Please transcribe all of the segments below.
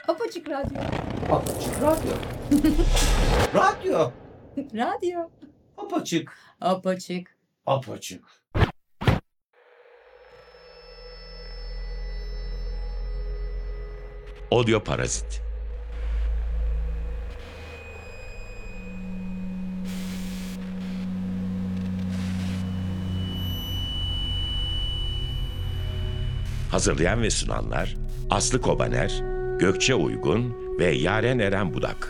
Apaçık Radyo. Apaçık Radyo. Radyo. Radyo. Apaçık. Apaçık. Apaçık. Audio Parazit. Hazırlayan ve sunanlar Aslı Kobaner, Gökçe Uygun ve Yaren Eren Budak.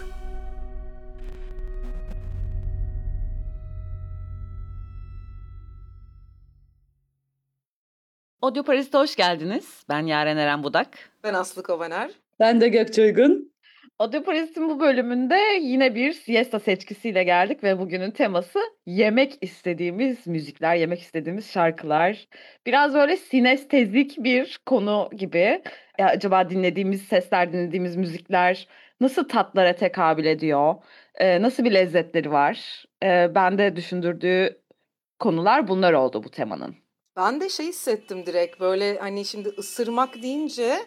Audio Parazit'e hoş geldiniz. Ben Yaren Eren Budak. Ben Aslı Kovaner. Ben de Gökçe Uygun. Audio Parazit'in bu bölümünde yine bir siesta seçkisiyle geldik ve bugünün teması yemek istediğimiz müzikler, yemek istediğimiz şarkılar. Biraz böyle sinestezik bir konu gibi. Acaba dinlediğimiz sesler, dinlediğimiz müzikler nasıl tatlara tekabül ediyor? Nasıl bir lezzetleri var? Bende düşündürdüğü konular bunlar oldu bu temanın. Ben de şey hissettim direkt böyle hani şimdi ısırmak deyince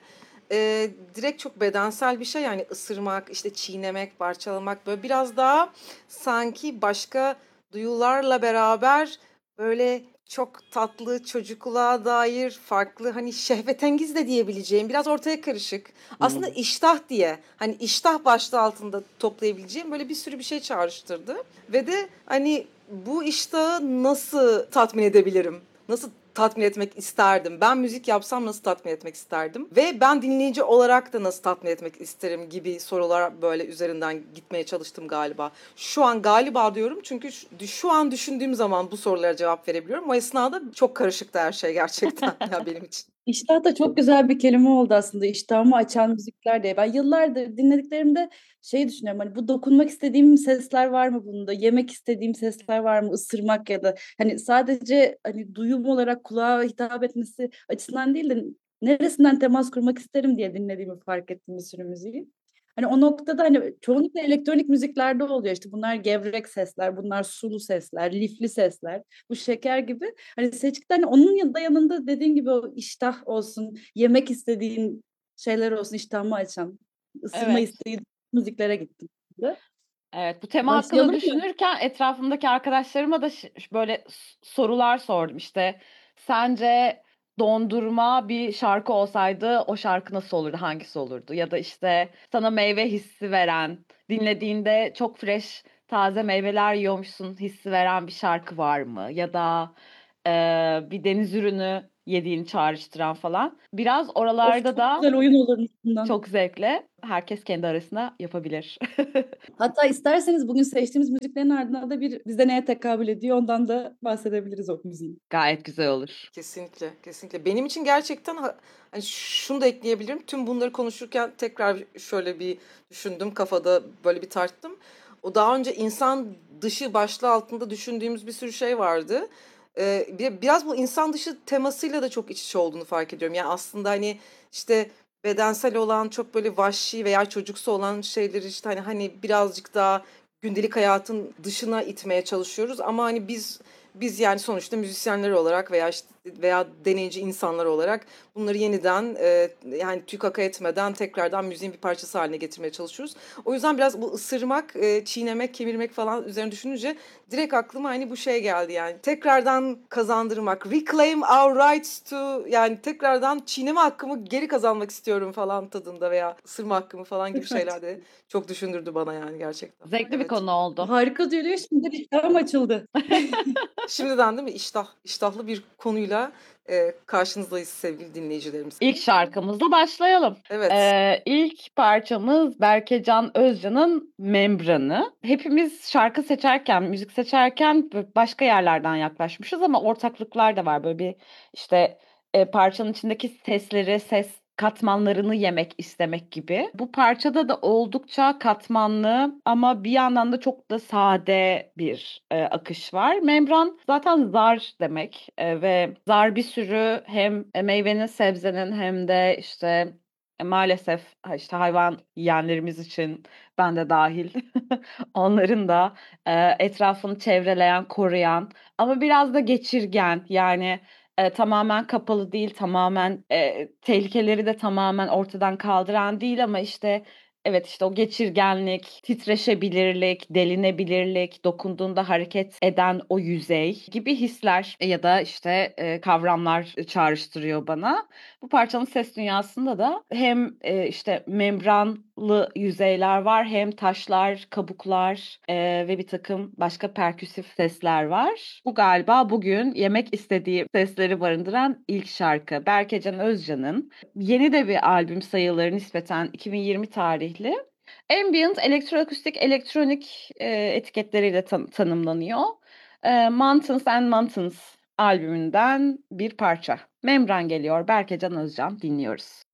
direkt çok bedensel bir şey yani ısırmak, işte çiğnemek, parçalamak böyle biraz daha sanki başka duyularla beraber böyle çok tatlı çocukluğa dair farklı hani şehvetengiz de diyebileceğim biraz ortaya karışık. Aslında iştah diye hani iştah başlığı altında toplayabileceğim böyle bir sürü bir şey çağrıştırdı. Ve de hani bu iştahı nasıl tatmin edebilirim? Nasıl tatmin etmek isterdim? Ben müzik yapsam nasıl tatmin etmek isterdim? Ve ben dinleyici olarak da nasıl tatmin etmek isterim gibi sorular böyle üzerinden gitmeye çalıştım galiba. Şu an galiba diyorum çünkü şu an düşündüğüm zaman bu sorulara cevap verebiliyorum. O esnada çok karışıktı her şey gerçekten ya benim için. İştah da çok güzel bir kelime oldu aslında. İştahımı açan müzikler diye. Ben yıllardır dinlediklerimde şey düşünüyorum. Hani bu dokunmak istediğim sesler var mı bunda? Yemek istediğim sesler var mı? Isırmak ya da hani sadece hani duyum olarak kulağa hitap etmesi açısından değil de neresinden temas kurmak isterim diye dinlediğimi fark ettim bir sürü müziği. Hani o noktada hani çoğunlukla elektronik müziklerde oluyor işte bunlar gevrek sesler, bunlar sulu sesler, lifli sesler, bu şeker gibi. Hani seçkiden onun yanında dediğin gibi o iştah olsun, yemek istediğin şeyler olsun, iştahımı açan, ısırma Evet. isteği müziklere gittim. Evet, bu tema hakkında Başlayalım mı? düşünürken etrafımdaki arkadaşlarıma da böyle sorular sordum. İşte sence dondurma bir şarkı olsaydı o şarkı nasıl olurdu, hangisi olurdu? Ya da işte sana meyve hissi veren, dinlediğinde çok fresh, taze meyveler yiyormuşsun hissi veren bir şarkı var mı? Ya da bir deniz ürünü yediğini çağrıştıran falan. Biraz Of oralarda çok da güzel oyun olur bundan. çok zevkle herkes kendi arasında yapabilir. Hatta isterseniz bugün seçtiğimiz müziklerin ardından da bir bize neye tekabül ediyor ondan da bahsedebiliriz o müziğin. Gayet güzel olur. Kesinlikle, kesinlikle. Benim için gerçekten hani şunu da ekleyebilirim. Tüm bunları konuşurken tekrar şöyle bir düşündüm, kafada böyle bir tarttım. O daha önce insan dışı başlığı altında düşündüğümüz bir sürü şey vardı. Biraz bu insan dışı temasıyla da çok iç içe olduğunu fark ediyorum. Yani aslında hani işte bedensel olan çok böyle vahşi veya çocuksu olan şeyleri işte hani birazcık daha gündelik hayatın dışına itmeye çalışıyoruz. Ama hani biz yani sonuçta müzisyenler olarak veya deneyici insanlar olarak bunları yeniden yani tükaka etmeden tekrardan müziğin bir parçası haline getirmeye çalışıyoruz. O yüzden biraz bu ısırmak, çiğnemek, kemirmek falan üzerine düşününce direkt aklıma hani bu şey geldi yani. Tekrardan kazandırmak, reclaim our rights to yani tekrardan çiğneme hakkımı geri kazanmak istiyorum falan tadında veya ısırma hakkımı falan gibi şeyler de çok düşündürdü bana yani gerçekten. Zevkli bir Evet. konu oldu. Harika duyuluyor. Şimdi iştahım açıldı. Şimdiden değil mi? İştahlı bir konuyla karşınızdayız sevgili dinleyicilerimiz. İlk şarkımızla başlayalım. Evet. İlk parçamız Berkecan Özcan'ın Membranı. Hepimiz şarkı seçerken, müzik seçerken başka yerlerden yaklaşmışız ama ortaklıklar da var. Böyle bir işte parçanın içindeki sesleri, ses katmanlarını yemek istemek gibi. Bu parçada da oldukça katmanlı ama bir yandan da çok da sade bir akış var. Membran zaten zar demek ve zar bir sürü hem meyvenin, sebzenin hem de işte maalesef işte hayvan yiyenlerimiz için ben de dahil onların da etrafını çevreleyen, koruyan ama biraz da geçirgen yani tamamen kapalı değil, tamamen tehlikeleri de tamamen ortadan kaldıran değil ama işte evet işte o geçirgenlik, titreşebilirlik, delinebilirlik, dokunduğunda hareket eden o yüzey gibi hisler ya da işte kavramlar çağrıştırıyor bana. Bu parçanın ses dünyasında da hem işte membranlı yüzeyler var, hem taşlar, kabuklar ve bir takım başka perküsif sesler var. Bu galiba bugün yemek istediğim sesleri barındıran ilk şarkı. Berkecan Özcan'ın yeni de bir albüm sayılır, nispeten 2020 tarihli. Ambient, elektroakustik, elektronik etiketleriyle tanımlanıyor. Mountains and Mountains albümünden bir parça. Membran geliyor, Berkecan Özcan dinliyoruz.